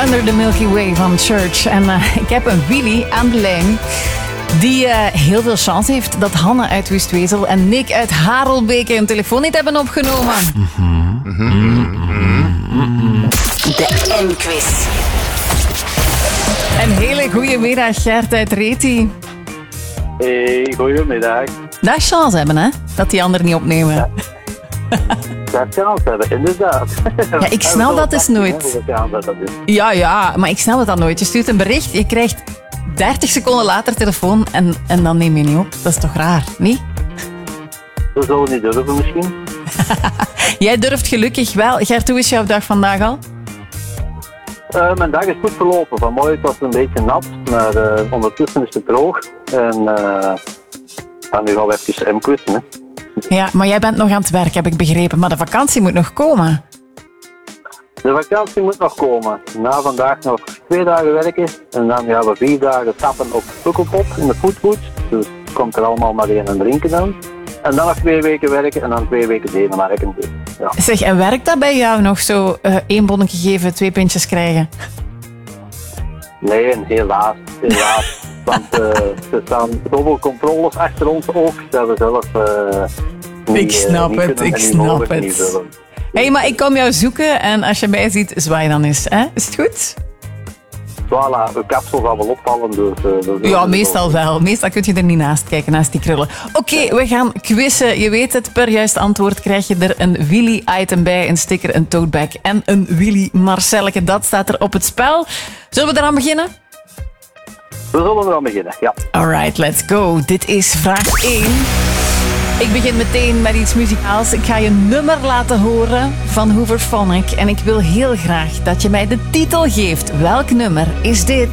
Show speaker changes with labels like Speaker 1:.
Speaker 1: Under the Milky Way van Church. En ik heb een Willy aan de lijn die heel veel chance heeft dat Hanne uit Wustwezel en Nick uit Harelbeke een telefoon niet hebben opgenomen.
Speaker 2: De N-quiz.
Speaker 1: Een hele goede middag, Gert uit Reti.
Speaker 3: Hey, goedemiddag.
Speaker 1: Dat is chance hebben, hè? Dat die anderen niet opnemen.
Speaker 3: Ja. Dat kans hebben, inderdaad.
Speaker 1: Ja, ik snap dat dus nooit. Ja, maar ik snap dat nooit. Je stuurt een bericht, je krijgt 30 seconden later telefoon en dan neem je niet op. Dat is toch raar, niet?
Speaker 3: We zullen niet durven misschien.
Speaker 1: Jij durft gelukkig wel. Gert, hoe is jouw dag vandaag al?
Speaker 3: Mijn dag is goed verlopen. Vanmorgen was het een beetje nat, maar ondertussen is het droog. En nu gaan we even M-quizzen, hè.
Speaker 1: Ja, maar jij bent nog aan het werk, heb ik begrepen. Maar de vakantie moet nog komen.
Speaker 3: De vakantie moet nog komen. Na vandaag nog 2 dagen werken. En dan gaan we 4 dagen stappen op Pukkelpop in de Foodwood. Dus komt er allemaal maar één en drinken dan. En dan nog 2 weken werken en dan 2 weken Denemarken. Dus, ja.
Speaker 1: Zeg, en werkt dat bij jou nog zo? 1 bonnetje geven, 2 pintjes krijgen?
Speaker 3: Nee, helaas. Want er staan zoveel controles achter ons ook, dat we zelf
Speaker 1: Ik snap het. Hé, maar ik kom jou zoeken en als je mij ziet, zwaai dan eens. Hè? Is het goed?
Speaker 3: Voilà, uw kapsel zal wel opvallen. Dus,
Speaker 1: ja, meestal wel. Meestal kun je er niet naast kijken, naast die krullen. Oké, we gaan quizzen. Je weet het, per juist antwoord krijg je er een Willy-item bij, een sticker, een toadbag en een Willy Marcelleke. Dat staat er op het spel. Zullen we eraan beginnen?
Speaker 3: We zullen eraan beginnen, ja.
Speaker 1: Alright, let's go. Dit is vraag 1. Ik begin meteen met iets muzikaals. Ik ga je een nummer laten horen van Hooverphonic. En ik wil heel graag dat je mij de titel geeft. Welk nummer is dit?